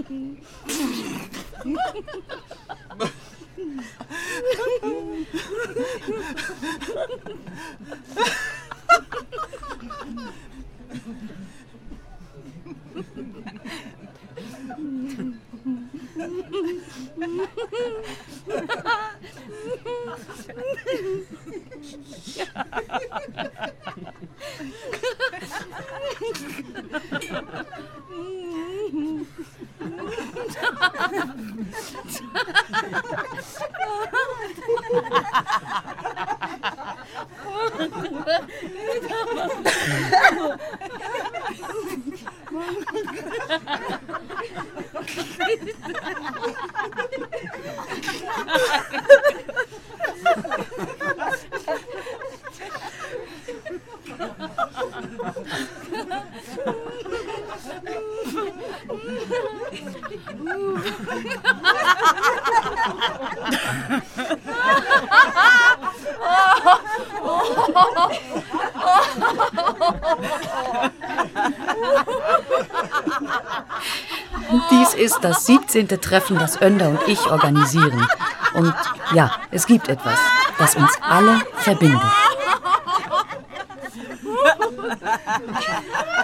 Dies ist das 17. Treffen, das Önder und ich organisieren. Und ja, es gibt etwas, das uns alle verbindet.